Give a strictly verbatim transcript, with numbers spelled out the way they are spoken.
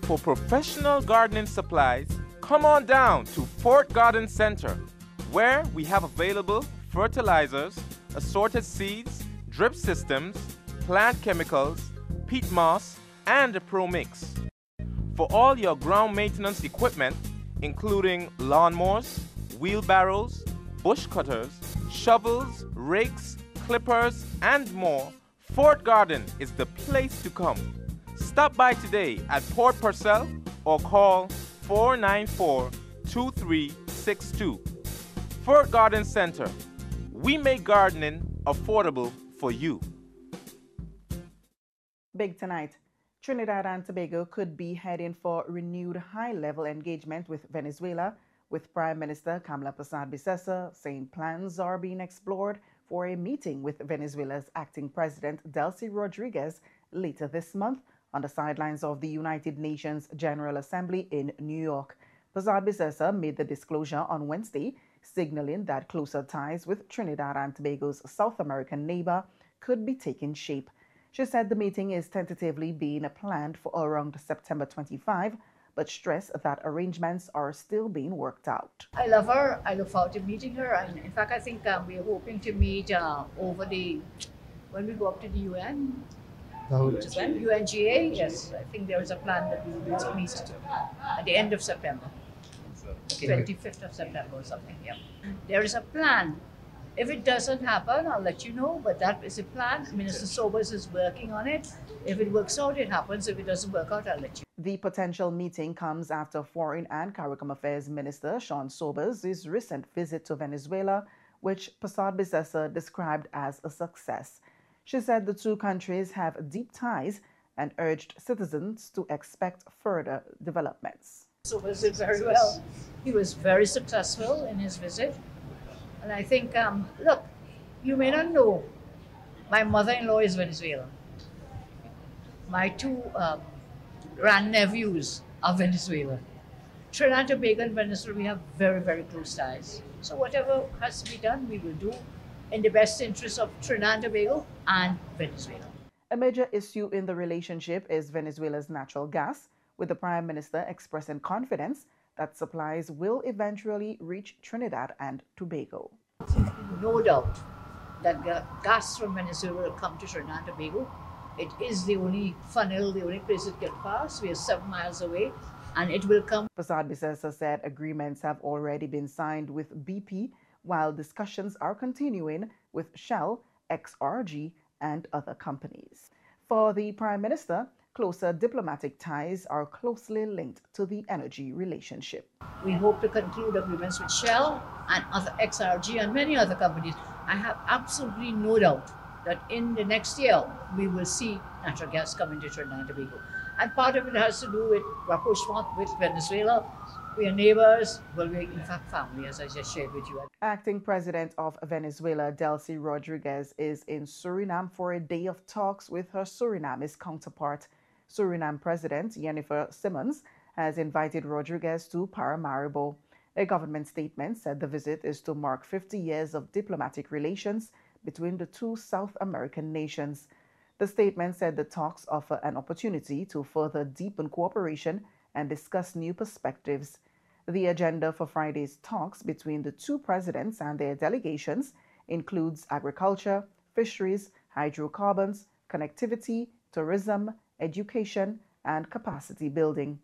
For professional gardening supplies, come on down to Fort Garden Center, where we have available fertilizers, assorted seeds, drip systems, plant chemicals, peat moss, and a Pro Mix. For all your ground maintenance equipment, including lawnmowers, wheelbarrows, bush cutters, shovels, rakes, clippers, and more, Fort Garden is the place to come. Stop by today at Port Purcell or call four nine four, two three six two. Fort Garden Center. We make gardening affordable for you. Big tonight. Trinidad and Tobago could be heading for renewed high-level engagement with Venezuela, with Prime Minister Kamla Persad-Bissessar saying plans are being explored for a meeting with Venezuela's acting president Delcy Rodriguez later this month on the sidelines of the United Nations General Assembly in New York. Persad-Bissessar made the disclosure on Wednesday, signaling that closer ties with Trinidad and Tobago's South American neighbor could be taking shape. She said the meeting is tentatively being planned for around September twenty-fifth, but stressed that arrangements are still being worked out. I love her. I look forward to meeting her. And in fact, I think um, we're hoping to meet uh, over the, when we go up to the U N. Which is when? U N G A, yes. I think there is a plan that we will meet at the end of September. twenty-fifth of September or something, yeah. There is a plan. If it doesn't happen, I'll let you know, but that is a plan. Minister Sobers is working on it. If it works out, it happens. If it doesn't work out, I'll let you know. The potential meeting comes after Foreign and CARICOM Affairs Minister Sean Sobers' recent visit to Venezuela, which Persad-Bissessar described as a success. She said the two countries have deep ties and urged citizens to expect further developments. Sobers did very well. He was very successful in his visit. And I think, um, look, you may not know, my mother-in-law is Venezuelan. My two um, grandnephews are Venezuelan. Trinidad and Tobago and Venezuela, we have very, very close ties. So whatever has to be done, we will do in the best interest of Trinidad and Tobago and Venezuela. A major issue in the relationship is Venezuela's natural gas, with the Prime Minister expressing confidence that supplies will eventually reach Trinidad and Tobago. No doubt that gas from Venezuela will come to Trinidad and Tobago. It is the only funnel, the only place it can pass. We are seven miles away, and it will come. Persad-Bissessar said agreements have already been signed with B P, while discussions are continuing with Shell, X R G, and other companies. For the Prime Minister, closer diplomatic ties are closely linked to the energy relationship. We hope to conclude agreements with Shell and other X R G and many other companies. I have absolutely no doubt that in the next year, we will see natural gas coming to Trinidad and Tobago. And part of it has to do with rapprochement with Venezuela. We are neighbors, well, we're in fact family, as I just shared with you. Acting President of Venezuela, Delcy Rodriguez, is in Suriname for a day of talks with her Surinamese counterpart. Suriname President Jennifer Simmons has invited Rodriguez to Paramaribo. A government statement said the visit is to mark fifty years of diplomatic relations between the two South American nations. The statement said the talks offer an opportunity to further deepen cooperation and discuss new perspectives. The agenda for Friday's talks between the two presidents and their delegations includes agriculture, fisheries, hydrocarbons, connectivity, tourism, education, and capacity building.